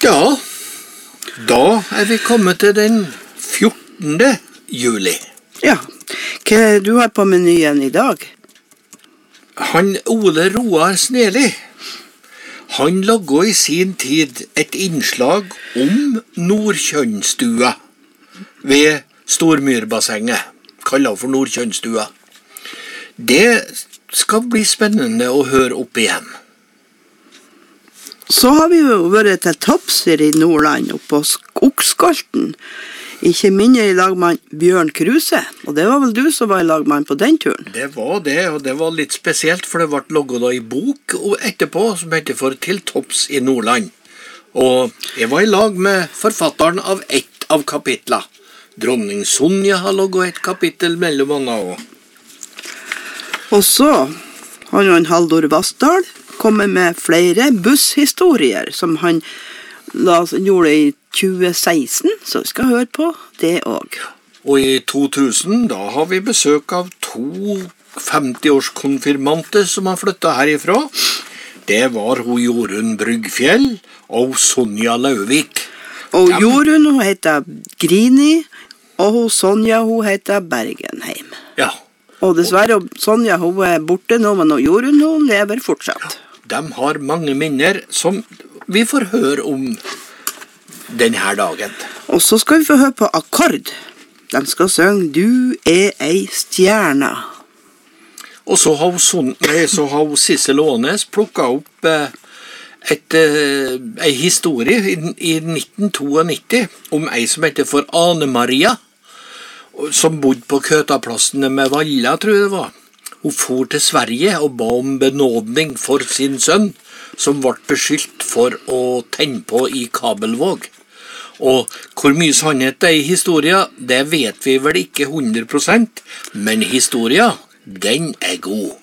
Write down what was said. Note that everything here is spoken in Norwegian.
Ja, da vi kommet til den 14. juli. Ja, hva du har på menyen i dag? Han Ole Roar Sneli, han laget i sin tid et innslag om Nordkjønnstua ved Stormyrbassenget, kallet for Nordkjønnstua. Det skal bli spennende å høre opp igjen. Så har vi jo vært til Topser i Nordland, oppe på Okskolten. Ikke mindre i lag med Bjørn Kruse, og det var vel du som var i lag med han på den turen? Det var det, og det var litt spesielt, for det ble laget da i bok etterpå, som heter for Til Topps i Nordland. Og jeg var i lag med forfatteren av ett av kapitler. Dronning Sonja har laget et kapittel mellom annet også. Og så har jo Haldor Vassdal kommet med flere busshistorier som han gjorde i 2016, så vi skal høre på det også. Og i 2000, da har vi besøk av 2 50-årskonfirmanter som har flyttet herifra. Det var hun Jorunn Bryggfjell og Sonja Lauvik. Og Jorunn, hun heter Grini, og hun Sonja, hun heter Bergenheim. Ja. Og dessverre, Sonja, hun borte nå, men Jorunn, hun lever fortsatt. De har mange minner som vi får høre om denne dagen. Og så skal vi få høre på akkord. De skal synge «Du ei stjerne». Og så har hun Sissel Ånes plukket opp en historie i 1992 om ei som heter for Ane Maria, som bodde på Køtaplassene med Valla, tror jeg det var. Hun for til Sverige og ba om benådning for sin sønn, som ble beskyldt for å tenne på i Kabelvåg. Og hvor mye sannhet det i historien, det vet vi vel ikke 100%, men historien, den god.